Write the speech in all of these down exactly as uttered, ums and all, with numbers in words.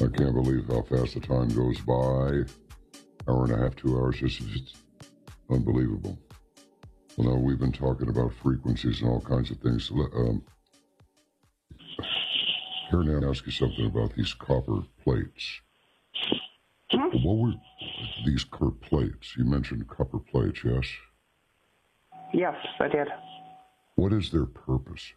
I can't believe how fast the time goes by. Hour and a half, two hours, just it's unbelievable. Well, now we've been talking about frequencies and all kinds of things. Um, here now, I'll ask you something about these copper plates. Hmm? What were these copper plates? You mentioned copper plates, yes? Yes, I did. What is their purpose?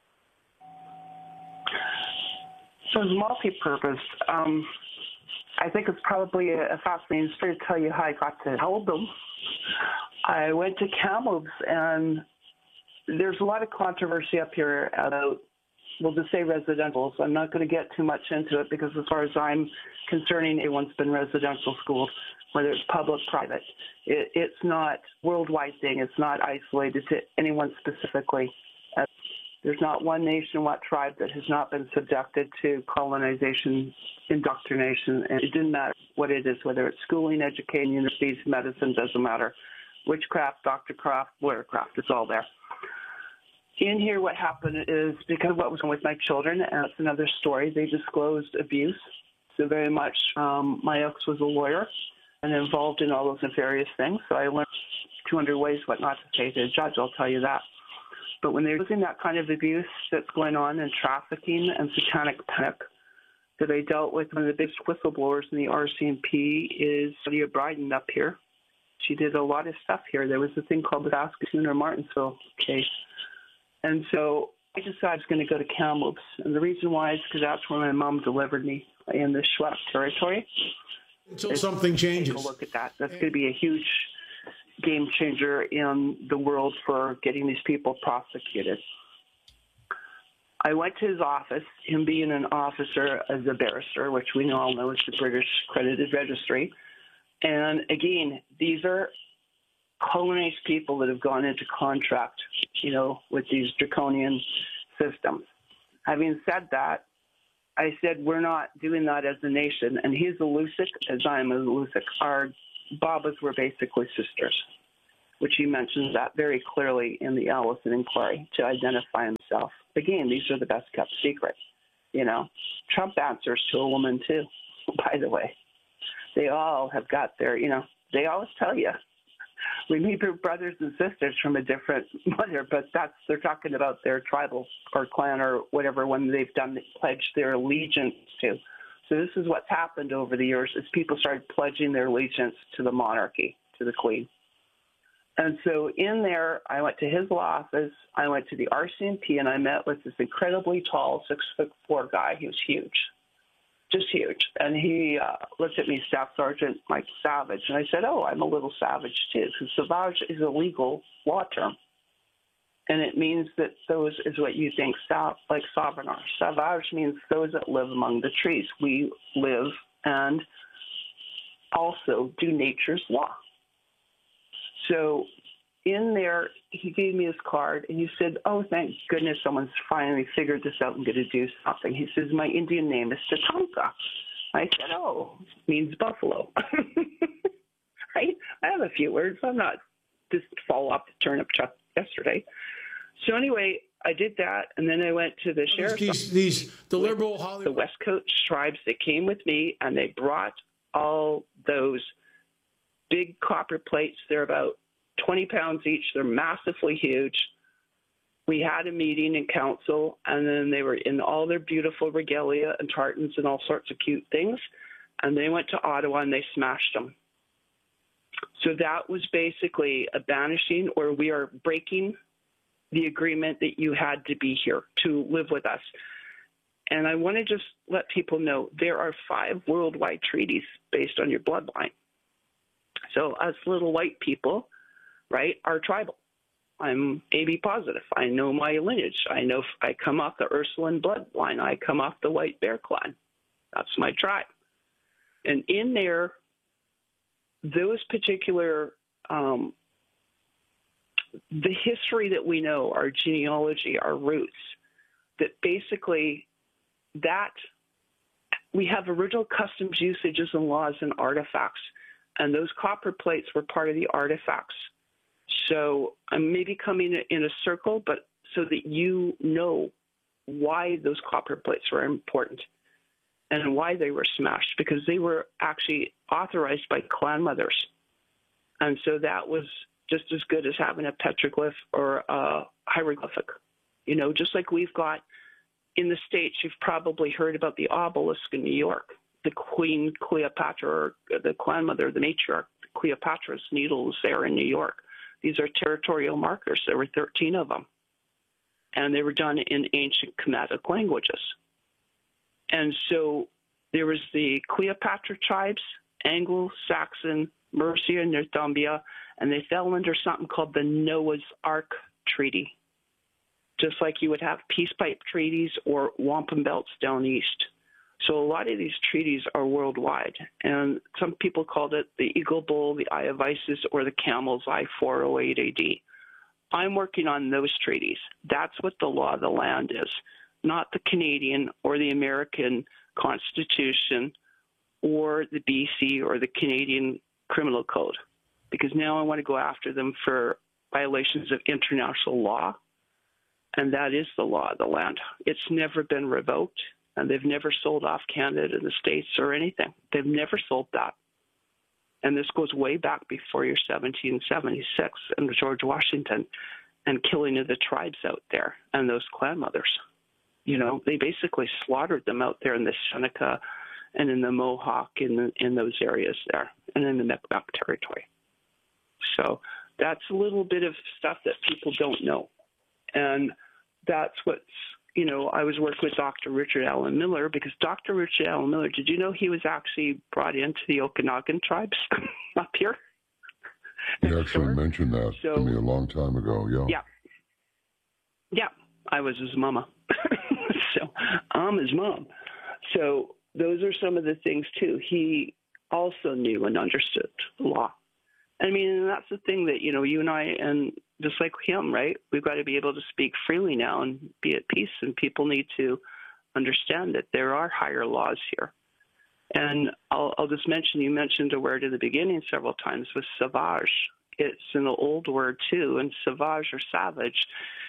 So it's multi-purpose. Um, I think it's probably a, a fascinating story to tell you how I got to hold them. I went to Kamloops, and there's a lot of controversy up here about, we'll just say residential. So I'm not going to get too much into it because as far as I'm concerned, everyone's been residential schools, whether it's public, private. It, it's not a worldwide thing. It's not isolated to anyone specifically. Uh, there's not one nation, what tribe that has not been subjected to colonization, indoctrination, and it didn't matter what it is, whether it's schooling, education, universities, medicine, doesn't matter. Witchcraft, doctorcraft, warcraft, it's all there. In here, what happened is, because of what was with my children, and that's another story, they disclosed abuse. So very much, um, my ex was a lawyer and involved in all those nefarious things. So I learned two hundred ways what not to say to a judge, I'll tell you that. But when they're using that kind of abuse that's going on in trafficking and satanic panic, that I dealt with, one of the biggest whistleblowers in the R C M P is Lydia Bryden up here. She did a lot of stuff here. There was a thing called the Saskatoon or Martinsville case. And so I decided I was going to go to Kamloops. And the reason why is because that's where my mom delivered me, in the Schwepp territory. Until it's, something changes. Take a look at that. That's going to be a huge game changer in the world for getting these people prosecuted. I went to his office, him being an officer as a barrister, which we all know is the British Accredited Registry. And again, these are colonized people that have gone into contract, you know, with these draconian systems. Having said that, I said, we're not doing that as a nation. And he's a Lusik, as I am a Lusik. Our Babas were basically sisters, which he mentions that very clearly in the Allison inquiry to identify himself. Again, these are the best kept secrets, you know. Trump answers to a woman too, by the way. They all have got their, you know, they always tell you, we may be brothers and sisters from a different mother, but that's, they're talking about their tribal or clan or whatever one they've done, pledged their allegiance to. So this is what's happened over the years is people started pledging their allegiance to the monarchy, to the queen. And so in there, I went to his law office, I went to the R C M P, and I met with this incredibly tall, six foot four guy. He was huge. Just huge. And he uh, looked at me, Staff Sergeant Mike Savage, and I said, oh, I'm a little savage too, because savage is a legal law term. And it means that those is what you think, like sovereign are. Savage means those that live among the trees. We live and also do nature's law. So in there, he gave me his card, and he said, oh, thank goodness someone's finally figured this out and going to do something. He says, my Indian name is Tatanka. I said, oh, it means buffalo. Right? I have a few words. I'm not just fall off the turnip truck yesterday. So anyway, I did that, and then I went to the sheriff's These, these the liberal Hollywood. The West Coast tribes that came with me, and they brought all those big copper plates. They're about twenty pounds each. They're massively huge. We had a meeting in council, and then they were in all their beautiful regalia and tartans and all sorts of cute things. And they went to Ottawa, and they smashed them. So that was basically a banishing, or we are breaking the agreement that you had to be here to live with us. And I want to just let people know there are five worldwide treaties based on your bloodline. So us little white people, right, are tribal. I'm A B positive. I know my lineage. I know I come off the Ursuline bloodline. I come off the White Bear clan. That's my tribe. And in there, those particular, um, the history that we know, our genealogy, our roots, that basically that we have original customs, usages, and laws and artifacts. And those copper plates were part of the artifacts. So I'm maybe coming in a circle, but so that you know why those copper plates were important. and why they were smashed, because they were actually authorized by clan mothers. And so that was just as good as having a petroglyph or a hieroglyphic. You know, just like we've got in the States, you've probably heard about the obelisk in New York, the Queen Cleopatra, or the clan mother, the matriarch, Cleopatra's needle is there in New York. These are territorial markers. There were thirteen of them. And they were done in ancient Kemetic languages. And so there was the Cleopatra tribes, Anglo-Saxon, Mercia, and Northumbria, and they fell under something called the Noah's Ark Treaty, just like you would have peace pipe treaties or wampum belts down east. So a lot of these treaties are worldwide, and some people called it the Eagle Bull, the Eye of Isis, or the Camel's Eye four oh eight A D. I'm working on those treaties. That's what the law of the land is, not the Canadian or the American Constitution or the B C or the Canadian Criminal Code, because now I want to go after them for violations of international law, and that is the law of the land. It's never been revoked, and they've never sold off Canada and the States or anything. They've never sold that. And this goes way back before your seventeen seventy-six and George Washington and killing of the tribes out there and those clan mothers. You know, they basically slaughtered them out there in the Seneca and in the Mohawk, in the, in those areas there, and in the Micmac territory. So that's a little bit of stuff that people don't know. And that's what's, you know, I was working with Doctor Richard Allen Miller, because Doctor Richard Allen Miller, did you know he was actually brought into the Okanagan tribes up here? He actually Sure. mentioned that So, to me a long time ago, yeah. Yeah. Yeah, I was his mama. So I'm his mom. So those are some of the things, too. He also knew and understood the law. I mean, and that's the thing that, you know, you and I, and just like him, right, we've got to be able to speak freely now and be at peace, and people need to understand that there are higher laws here. And I'll, I'll just mention, you mentioned a word in the beginning several times, was sauvage. It's an old word, too, and sauvage or savage.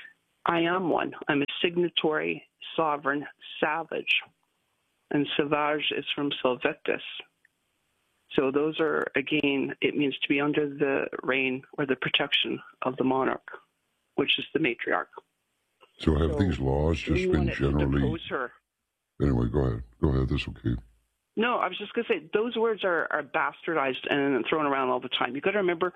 I am one. I'm a signatory, sovereign, savage. And sauvage is from Silvictus. So those are, again, it means to be under the reign or the protection of the monarch, which is the matriarch. So have So these laws just we been wanted to generally... depose her. Anyway, go ahead. Go ahead. This will keep. No, I was just going to say, those words are, are bastardized and thrown around all the time. You've got to remember,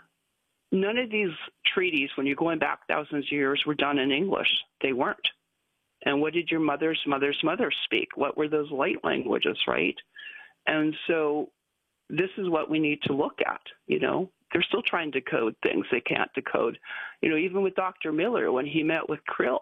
none of these treaties, when you're going back thousands of years, were done in English. They weren't. And what did your mother's mother's mother speak? What were those light languages, right? And so this is what we need to look at, you know. They're still trying to code things they can't decode. You know, even with Doctor Miller, when he met with Krill,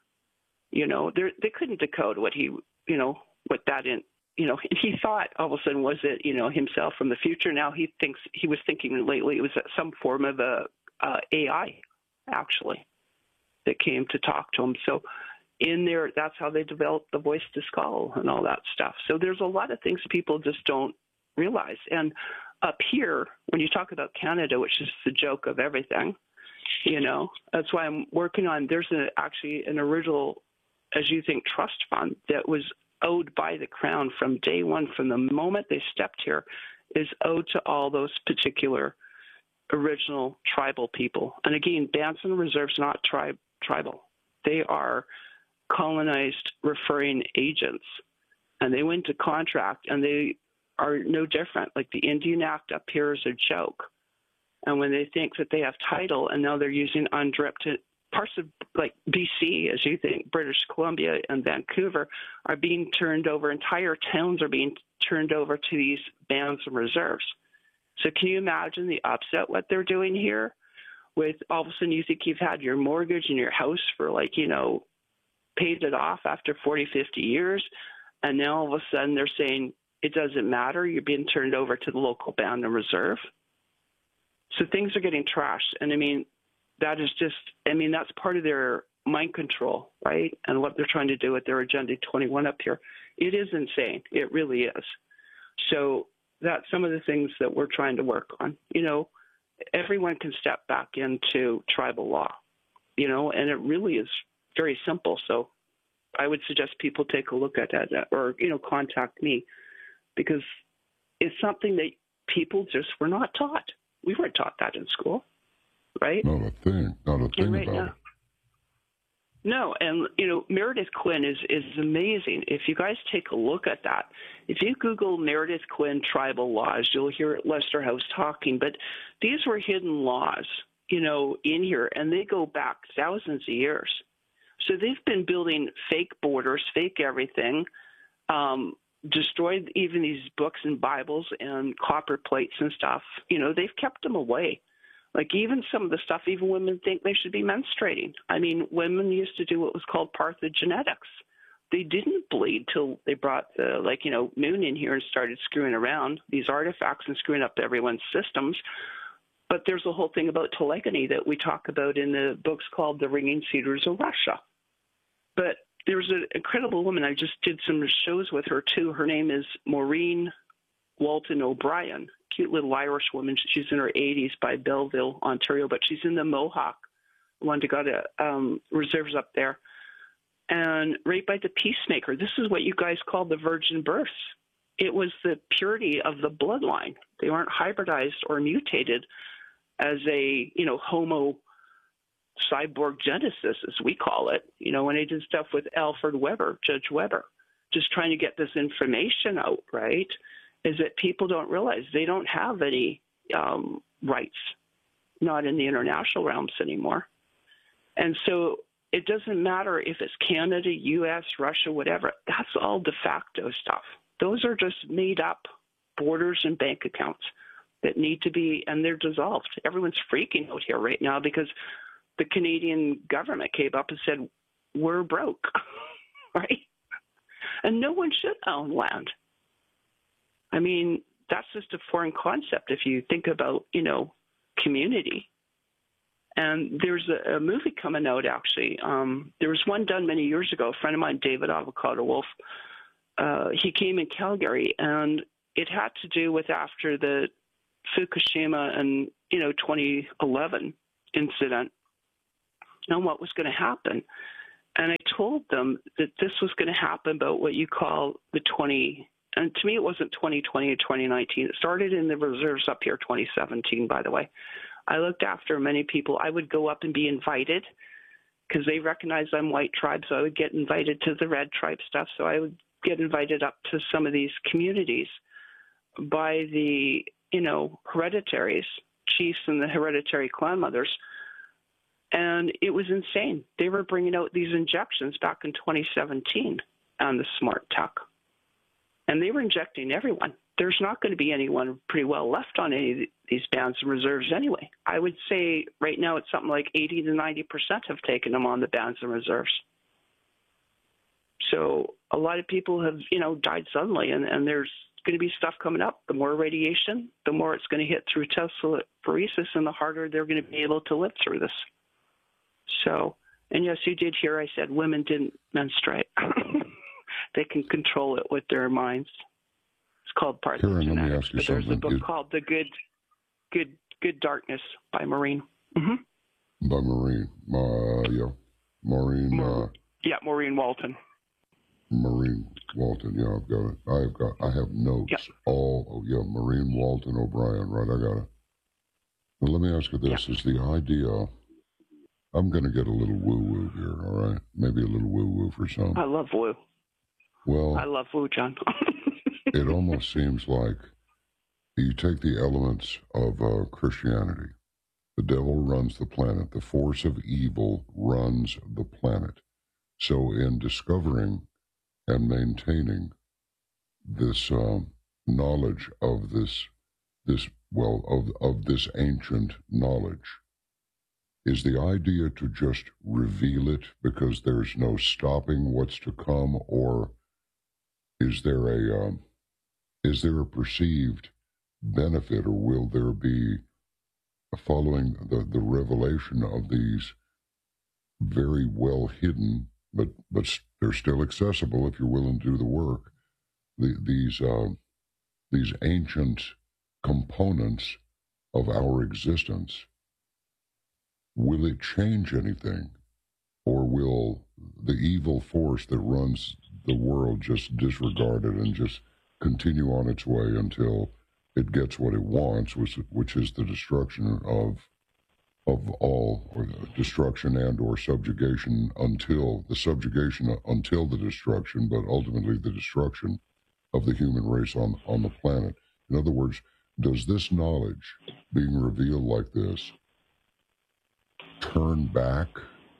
you know, they couldn't decode what he, you know, what that in, you know, and he thought all of a sudden, was it, you know, himself from the future? Now he thinks, he was thinking lately it was some form of a uh, A I, actually, that came to talk to him. So in there, that's how they developed the voice to skull and all that stuff. So there's a lot of things people just don't realize. And up here, when you talk about Canada, which is the joke of everything, you know, that's why I'm working on, there's a, actually an original, as you think, trust fund that was owed by the Crown from day one, from the moment they stepped here, is owed to all those particular original tribal people. And again, bands and reserves, not tribe tribal. They are colonized referring agents. And they went to contract, and they are no different. Like the Indian Act up here is a joke. And when they think that they have title, and now they're using undripped parts of like B C, as you think, British Columbia and Vancouver are being turned over. Entire towns are being turned over to these bands and reserves. So can you imagine the upset what they're doing here? With all of a sudden you think you've had your mortgage and your house for like, you know, paid it off after forty, fifty years. And now all of a sudden they're saying it doesn't matter. You're being turned over to the local band and reserve. So things are getting trashed. And I mean, that is just, I mean, that's part of their mind control, right? And what they're trying to do with their Agenda twenty-one up here. It is insane. It really is. So that's some of the things that we're trying to work on. You know, everyone can step back into tribal law, you know, and it really is very simple. So I would suggest people take a look at that, or you know, contact me, because it's something that people just were not taught. We weren't taught that in school, right? Not a thing. Not a thing right about now, it. No, and you know, Meredith Quinn is is amazing. If you guys take a look at that, if you Google Meredith Quinn tribal laws, you'll hear Lester House talking. But these were hidden laws, you know, in here, and they go back thousands of years. So they've been building fake borders, fake everything, um, destroyed even these books and Bibles and copper plates and stuff. You know, they've kept them away. Like even some of the stuff, even women think they should be menstruating. I mean, women used to do what was called parthenogenetics. They didn't bleed till they brought the, like, you know, Moon in here and started screwing around these artifacts and screwing up everyone's systems. But there's a whole thing about telegony that we talk about in the books called The Ringing Cedars of Russia. But there's an incredible woman. I just did some shows with her, too. Her name is Maureen Walton O'Brien, cute little Irish woman. She's in her eighties by Belleville, Ontario, but she's in the Mohawk, one that got a, um, reserves up there. And right by the Peacemaker, this is what you guys call the virgin births. It was the purity of the bloodline. They weren't hybridized or mutated as a, you know, homo cyborg genesis, as we call it, you know, when they did stuff with Alfred Weber, Judge Weber, just trying to get this information out, right, is that people don't realize they don't have any um, rights, not in the international realms anymore. And so it doesn't matter if it's Canada, U S, Russia, whatever. That's all de facto stuff. Those are just made up borders and bank accounts that need to be, and they're dissolved. Everyone's freaking out here right now because the Canadian government came up and said, we're broke, right? And no one should own land. I mean, that's just a foreign concept if you think about, you know, community. And there's a, a movie coming out, actually. Um, there was one done many years ago. A friend of mine, David Avocado Wolf, uh, he came in Calgary, and it had to do with after the Fukushima and, you know, twenty eleven incident and what was going to happen. And I told them that this was going to happen about what you call the twenty, and to me it wasn't twenty twenty or twenty nineteen. It started in the reserves up here twenty seventeen, by the way. I looked after many people. I would go up and be invited because they recognized I'm white tribe, so I would get invited to the red tribe stuff. So I would get invited up to some of these communities by the, you know, hereditaries, chiefs and the hereditary clan mothers. And it was insane. They were bringing out these injections back in twenty seventeen on the smart tech. And they were injecting everyone. There's not going to be anyone pretty well left on any of these bands and reserves anyway. I would say right now it's something like eighty to ninety percent have taken them on the bands and reserves. So a lot of people have, you know, died suddenly, and, and there's going to be stuff coming up. The more radiation, the more it's going to hit through telephoresis, and the harder they're going to be able to live through this. So, and yes, you did hear I said women didn't menstruate. They can control it with their minds. It's called parthenogenetics. Karen, let me ask you but there's something. a book It, called The Good, Good, Good Darkness by Maureen. Mm-hmm. by Maureen. Uh, yeah. Maureen, uh, Yeah, Maureen Walton. Maureen Walton. Yeah, I've got it. I've got, I have notes. Yeah. All, oh, yeah, Maureen Walton O'Brien. Right, I got it. Well, let me ask you this. Yeah. Is the idea, I'm going to get a little woo-woo here, all right? Maybe a little woo-woo for some. I love woo. Well, I love woo, John. it almost seems like you take the elements of uh, Christianity. The devil runs the planet. The force of evil runs the planet. So in discovering and maintaining this um, knowledge of this, this well, of, of this ancient knowledge, is the idea to just reveal it because there's no stopping what's to come, or is there a um, is there a perceived benefit, or will there be, following the, the revelation of these very well hidden, but but they're still accessible if you're willing to do the work, the, these uh, these ancient components of our existence? Will it change anything, or will the evil force that runs the world just disregard it and just continue on its way until it gets what it wants, which, which is the destruction of of all, or destruction and or subjugation until the subjugation until the destruction, but ultimately the destruction of the human race on, on the planet. In other words, does this knowledge being revealed like this turn back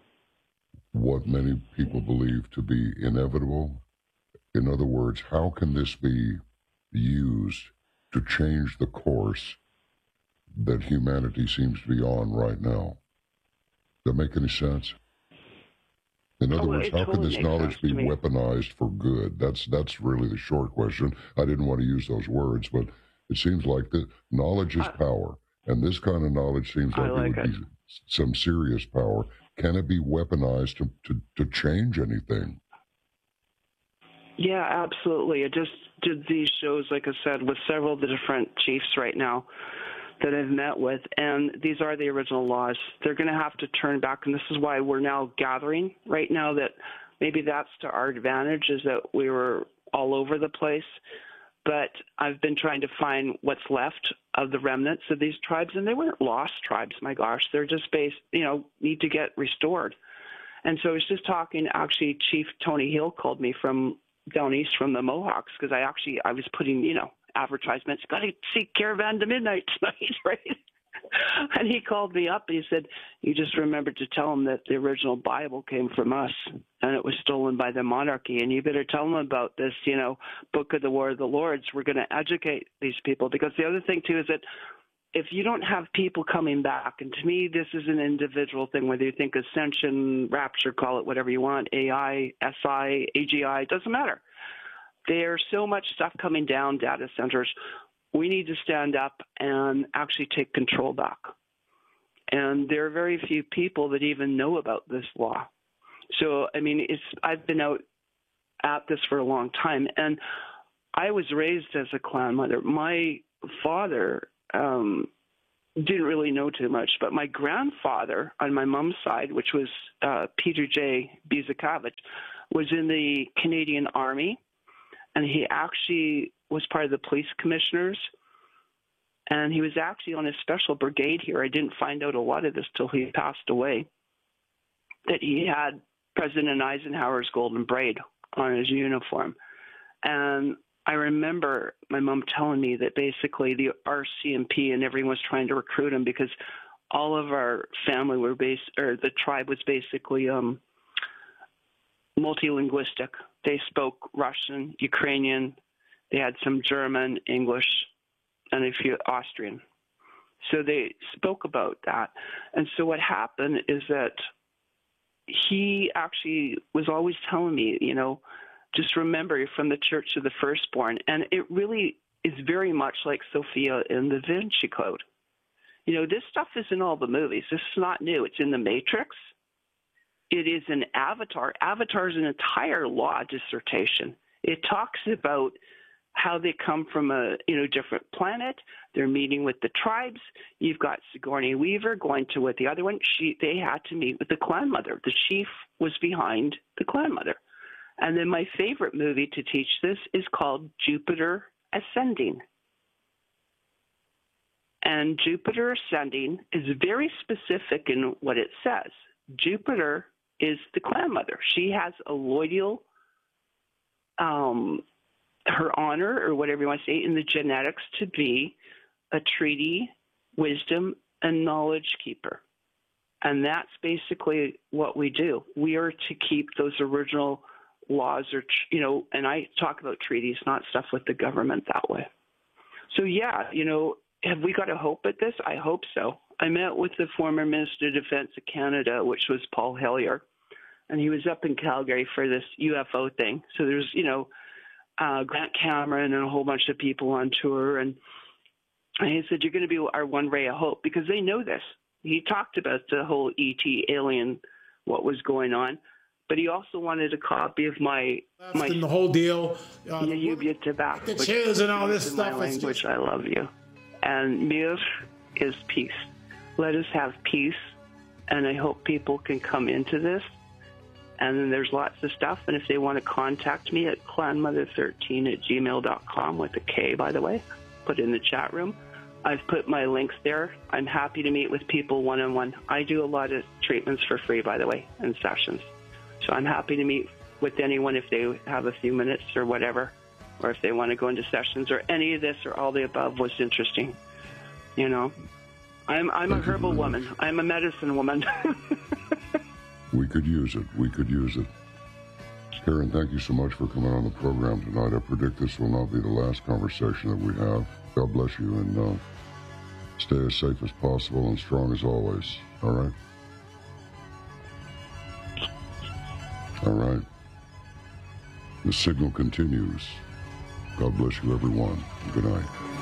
what many people believe to be inevitable? In other words, how can this be used to change the course that humanity seems to be on right now? Does that make any sense? In other Oh, words, it how totally can this makes knowledge sense be to me. weaponized for good? That's that's really the short question. I didn't want to use those words, but it seems like the knowledge is I- power, and this kind of knowledge seems I like, like it would it. be some serious power. Can it be weaponized to, to, to change anything? Yeah, absolutely. I just did these shows, like I said, with several of the different chiefs right now that I've met with, and these are the original laws. They're going to have to turn back, and this is why we're now gathering right now, that maybe that's to our advantage, is that we were all over the place. But I've been trying to find what's left of the remnants of these tribes, and they weren't lost tribes, my gosh. They're just based, you know, need to get restored. And so I was just talking, actually, Chief Tony Hill called me from down east from the Mohawks, because I actually, I was putting, you know, advertisements, got to see Caravan to Midnight tonight, right? And he called me up and he said, you just remembered to tell him that the original Bible came from us and it was stolen by the monarchy. And you better tell them about this, you know, Book of the War of the Lords. We're going to educate these people. Because the other thing, too, is that if you don't have people coming back, and to me, this is an individual thing, whether you think ascension, rapture, call it whatever you want, A I, S I, A G I, it doesn't matter. There's so much stuff coming down, data centers. We need to stand up and actually take control back. And there are very few people that even know about this law. So, I mean, it's I've been out at this for a long time, and I was raised as a clan mother. My father um, didn't really know too much, but my grandfather on my mom's side, which was uh, Peter J. Bizakavich, was in the Canadian Army, and he actually was part of the police commissioners, and he was actually on a special brigade here. I didn't find out a lot of this till he passed away, that he had President Eisenhower's golden braid on his uniform. And I remember my mom telling me that basically the R C M P and everyone was trying to recruit him because all of our family were based, or the tribe was basically um, multilinguistic. They spoke Russian, Ukrainian, they had some German, English, and a few Austrian. So they spoke about that. And so what happened is that he actually was always telling me, you know, just remember you're from the Church of the Firstborn. And it really is very much like Sophia in the Da Vinci Code. You know, this stuff is in all the movies. This is not new. It's in The Matrix. It is in Avatar. Avatar is an entire law dissertation. It talks about how they come from a you know different planet. They're meeting with the tribes. You've got Sigourney Weaver going to with the other one. She they had to meet with the clan mother. The chief was behind the clan mother. And then my favorite movie to teach this is called Jupiter Ascending. And Jupiter Ascending is very specific in what it says. Jupiter is the clan mother. She has a loyal um her honor, or whatever you want to say, in the genetics to be a treaty, wisdom, and knowledge keeper. And that's basically what we do. We are to keep those original laws, or, you know, and I talk about treaties, not stuff with the government that way. So, yeah, you know, have we got a hope at this? I hope so. I met with the former Minister of Defense of Canada, which was Paul Hellyer, and he was up in Calgary for this U F O thing. So there's, you know, Uh, Grant Cameron and a whole bunch of people on tour. And, and he said, you're going to be our one ray of hope, because they know this. He talked about the whole E T alien, what was going on. But he also wanted a copy of my... my and the whole deal. Uh, yeah, you get to back. The chairs and all this in stuff. My language, just... I love you. And mir is peace. Let us have peace. And I hope people can come into this And then there's lots of stuff. And if they want to contact me at clan mother thirteen at gmail dot com, with a K, by the way, put in the chat room. I've put my links there. I'm happy to meet with people one-on-one. I do a lot of treatments for free, by the way, and sessions. So I'm happy to meet with anyone if they have a few minutes or whatever, or if they want to go into sessions, or any of this or all the above was interesting. You know, I'm, I'm a herbal woman. I'm a medicine woman. We could use it. We could use it. Karen, thank you so much for coming on the program tonight. I predict this will not be the last conversation that we have. God bless you, and uh, stay as safe as possible and strong as always. All right? All right. The signal continues. God bless you, everyone. Good night.